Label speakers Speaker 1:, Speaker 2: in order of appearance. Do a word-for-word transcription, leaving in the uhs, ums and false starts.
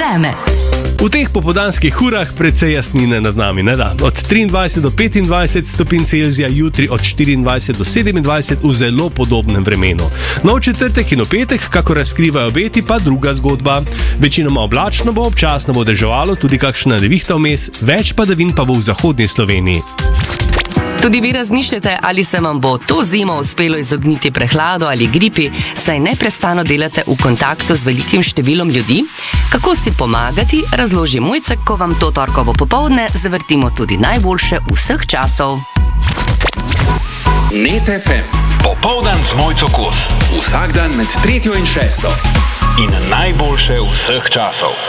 Speaker 1: vreme.
Speaker 2: V teh popoldanskih urah precej jasnine nad nami, ne da? Od triindvajset do petindvajset stopinj Celzija, jutri od štiriindvajset do sedemindvajset v zelo podobnem vremenu. No, v četrtek in v petek, kako razkrivajo obeti, pa druga zgodba. Večinoma oblačno bo, občasno bo deževalo, tudi kakšna nevihta vmes, več padavin pa bo v zahodni Sloveniji.
Speaker 1: Tudi vi razmišljate, ali se vam bo to zimo uspelo izogniti prehladu ali gripi, saj neprestano delate v kontaktu z velikim številom ljudi? Kako si pomagati, razloži Mojcek, ko vam to torkovo popoldne zavrtimo tudi najboljše vseh časov.
Speaker 3: Net ef em.
Speaker 4: Popoldan z Mojco Kos.
Speaker 3: Vsak dan med tretjo in šesto.
Speaker 4: In najboljše vseh časov.